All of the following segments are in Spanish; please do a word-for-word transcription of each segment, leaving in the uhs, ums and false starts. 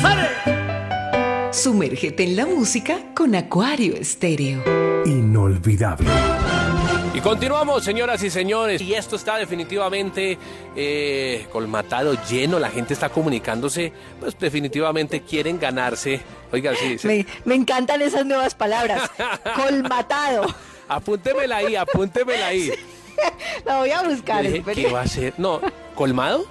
Sumérgete en la música con Acuario Estéreo. Inolvidable. Y continuamos, señoras y señores, y esto está definitivamente eh, colmatado, lleno, la gente está comunicándose, pues definitivamente quieren ganarse. Oiga, sí, sí. Me, me encantan esas nuevas palabras. Colmatado. Apúntemela ahí, apúntemela ahí. La voy a buscar. Yo dije, ¿qué va a ser? No, ¿colmado?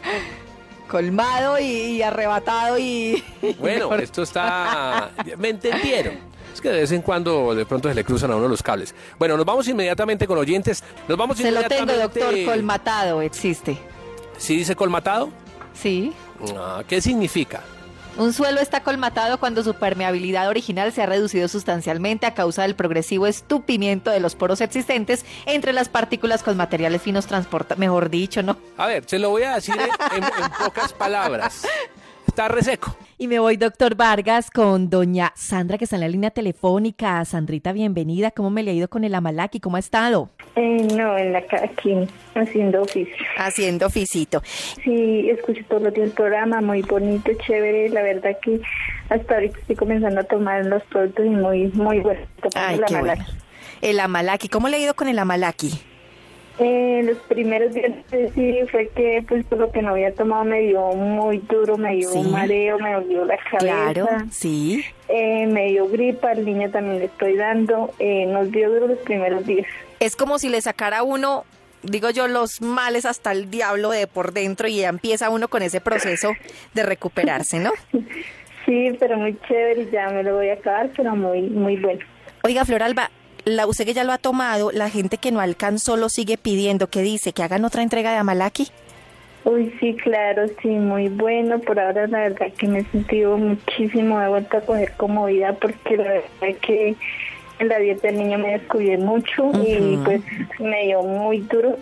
Colmado y, y arrebatado y... Bueno, esto está... ¿Me entendieron? Es que de vez en cuando de pronto se le cruzan a uno los cables. Bueno, nos vamos inmediatamente con oyentes. Nos vamos Se lo inmediatamente... tengo, doctor. Colmatado existe. ¿Sí dice colmatado? Sí. Ah, ¿qué significa? Un suelo está colmatado cuando su permeabilidad original se ha reducido sustancialmente a causa del progresivo estupimiento de los poros existentes entre las partículas con materiales finos transportados. Mejor dicho, ¿no? A ver, se lo voy a decir en, en, en pocas palabras. Está reseco. Y me voy, doctor Vargas, con doña Sandra, que está en la línea telefónica. Sandrita, bienvenida. ¿Cómo me le ha ido con el Amalaki? ¿Cómo ha estado? Eh, no, en la ca- aquí, haciendo oficio. Haciendo oficito. Sí, escuché todos los días el programa, muy bonito, chévere. La verdad que hasta ahorita estoy comenzando a tomar los productos y muy, muy bueno. Ay, qué bueno. El Amalaki. ¿Cómo le ha ido con el Amalaki? Eh, los primeros días sí fue que pues por lo que no había tomado me dio muy duro, me dio Sí. un mareo, me dolió la cabeza. Claro, sí. Eh, me dio gripa, al niño también le estoy dando. Eh, nos dio duro los primeros días. Es como si le sacara a uno, digo yo, los males hasta el diablo de por dentro y ya empieza uno con ese proceso de recuperarse, ¿no? Sí, pero muy chévere y ya me lo voy a acabar, pero muy, muy bueno. Oiga, Floralba, la, usted que ya lo ha tomado, la gente que no alcanzó lo sigue pidiendo. ¿Qué dice? ¿Que hagan otra entrega de Amalaki? Uy, sí, claro, sí, muy bueno. Por ahora la verdad que me he sentido muchísimo, he vuelto a coger como vida porque la verdad es que en la dieta del niño me descuidé mucho. Uh-huh. Y pues me dio muy duro,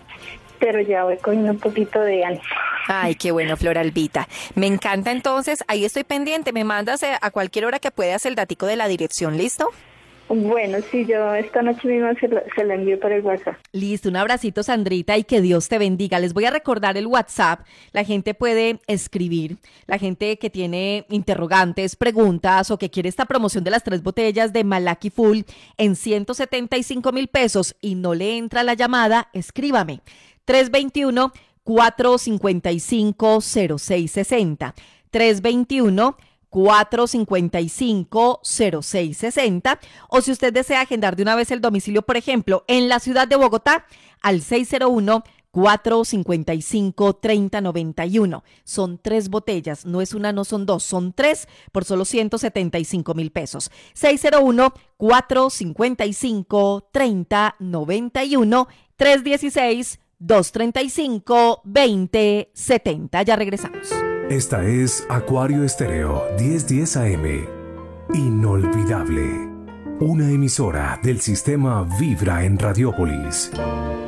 pero ya voy cogiendo un poquito de ánimo. Ay, qué bueno, Floralbita. Me encanta entonces, ahí estoy pendiente, me mandas a cualquier hora que puedas el datico de la dirección, ¿listo? Bueno, sí, yo esta noche mismo se lo, se lo envío por el WhatsApp. Listo, un abracito, Sandrita, y que Dios te bendiga. Les voy a recordar el WhatsApp. La gente puede escribir, la gente que tiene interrogantes, preguntas o que quiere esta promoción de las tres botellas de Malaki Full en ciento setenta y cinco mil pesos y no le entra la llamada, escríbame. tres dos uno, cuatro cinco cinco, cero seis seis cero. tres dos uno, cuatro cinco cinco, cero seis seis cero, o si usted desea agendar de una vez el domicilio, por ejemplo, en la ciudad de Bogotá, al seis cero uno, cuatro cinco cinco, tres cero nueve uno. Son tres botellas, no es una, no son dos, son tres por solo ciento setenta y cinco mil pesos. seis cero uno, cuatro cinco cinco, tres cero nueve uno, tres uno seis, dos tres cinco, dos cero siete cero. Ya regresamos. Esta es Acuario Estéreo diez diez A M. Inolvidable. Una emisora del sistema Vibra en Radiópolis.